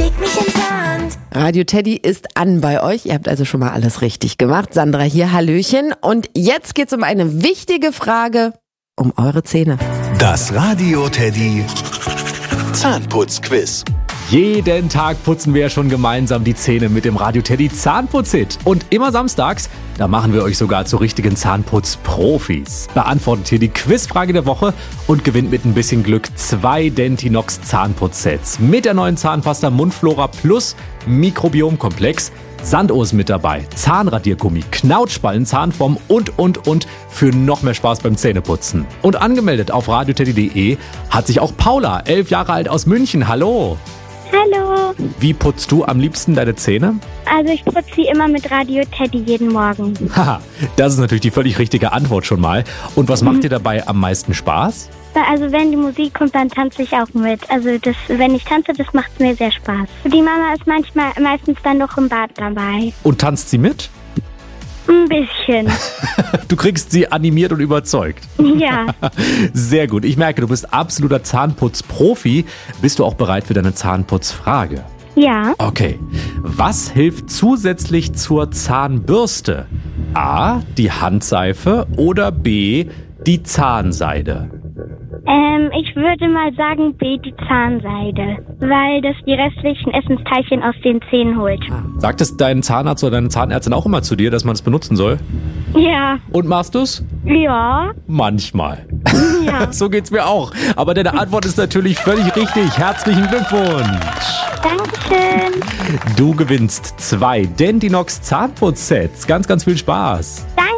leg mich ins Sand. Radio Teddy ist an bei euch. Ihr habt also schon mal alles richtig gemacht. Sandra hier, Hallöchen. Und jetzt geht's um eine wichtige Frage, um eure Zähne. Das Radio Teddy Zahnputzquiz. Jeden Tag putzen wir ja schon gemeinsam die Zähne mit dem Radio Teddy Zahnputz-Hit. Und immer samstags, da machen wir euch sogar zu richtigen Zahnputzprofis. Beantwortet hier die Quizfrage der Woche und gewinnt mit ein bisschen Glück 2 Dentinox Zahnputzsets. Mit der neuen Zahnpasta Mundflora Plus Mikrobiomkomplex. Sandohr ist mit dabei, Zahnradiergummi, Knautschballen, Zahnform und für noch mehr Spaß beim Zähneputzen. Und angemeldet auf radioteddy.de hat sich auch Paula, 11 Jahre alt aus München. Hallo! Hallo. Wie putzt du am liebsten deine Zähne? Also ich putze sie immer mit Radio Teddy jeden Morgen. Haha, das ist natürlich die völlig richtige Antwort schon mal. Und was macht dir dabei am meisten Spaß? Also wenn die Musik kommt, dann tanze ich auch mit. Also wenn ich tanze, das macht mir sehr Spaß. Die Mama ist meistens dann noch im Bad dabei. Und tanzt sie mit? Ein bisschen. Du kriegst sie animiert und überzeugt. Ja. Sehr gut. Ich merke, du bist absoluter Zahnputzprofi. Bist du auch bereit für deine Zahnputzfrage? Ja. Okay. Was hilft zusätzlich zur Zahnbürste? A, die Handseife oder B, die Zahnseide? Ich würde mal sagen B, die Zahnseide, weil das die restlichen Essensteilchen aus den Zähnen holt. Sagt es dein Zahnarzt oder deine Zahnärztin auch immer zu dir, dass man es benutzen soll? Ja. Und machst du's? Ja. Manchmal. Ja. So geht's mir auch. Aber deine Antwort ist natürlich völlig richtig. Herzlichen Glückwunsch. Dankeschön. Du gewinnst 2 Dentinox Zahnputzsets. Ganz, ganz viel Spaß. Danke.